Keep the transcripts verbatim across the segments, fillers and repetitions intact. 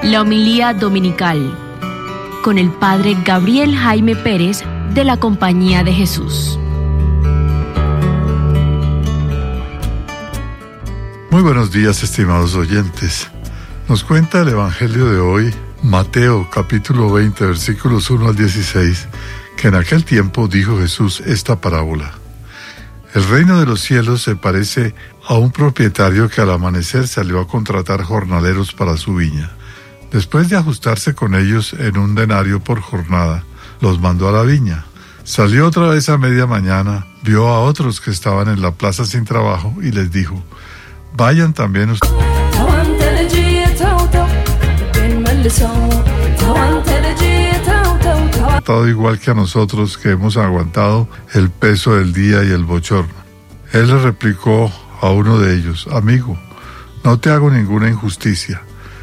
La homilía dominical con el Padre Gabriel Jaime Pérez de la Compañía de Jesús. Muy buenos días, estimados oyentes. Nos cuenta el Evangelio de hoy, Mateo capítulo veinte, versículos uno al dieciséis, que en aquel tiempo dijo Jesús esta parábola. El reino de los cielos se parece a un propietario que al amanecer salió a contratar jornaleros para su viña. Después de ajustarse con ellos en un denario por jornada, los mandó a la viña. Salió otra vez a media mañana, vio a otros que estaban en la plaza sin trabajo y les dijo: vayan también ustedes. Igual que a nosotros que hemos aguantado el peso del día y el bochorno. Él le replicó a uno de ellos: amigo, no te hago ninguna injusticia.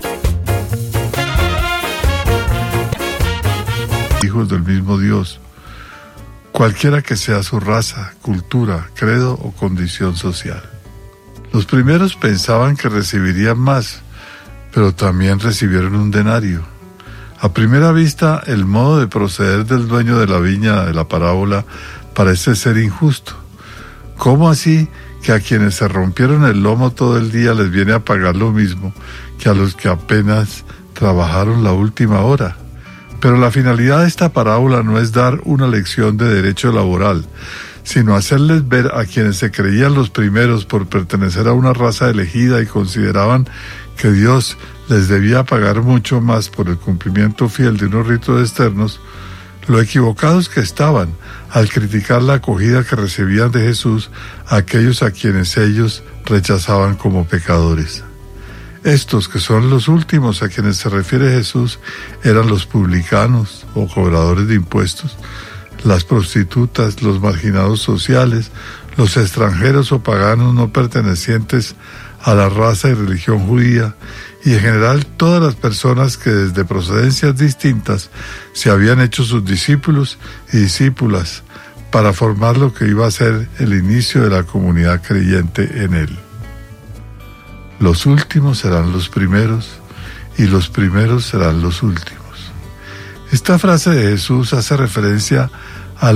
Hijos del mismo Dios, cualquiera que sea su raza, cultura, credo o condición social. Los primeros pensaban que recibirían más, pero también recibieron un denario. A primera vista, el modo de proceder del dueño de la viña de la parábola parece ser injusto. ¿Cómo así que a quienes se rompieron el lomo todo el día les viene a pagar lo mismo que a los que apenas trabajaron la última hora? Pero la finalidad de esta parábola no es dar una lección de derecho laboral, sino hacerles ver a quienes se creían los primeros por pertenecer a una raza elegida y consideraban que Dios les debía pagar mucho más por el cumplimiento fiel de unos ritos externos, lo equivocados que estaban al criticar la acogida que recibían de Jesús a aquellos a quienes ellos rechazaban como pecadores. Estos, que son los últimos a quienes se refiere Jesús, eran los publicanos o cobradores de impuestos, las prostitutas, los marginados sociales, los extranjeros o paganos no pertenecientes a la raza y religión judía, y en general todas las personas que desde procedencias distintas se habían hecho sus discípulos y discípulas para formar lo que iba a ser el inicio de la comunidad creyente en él. Los últimos serán los primeros y los primeros serán los últimos. Esta frase de Jesús hace referencia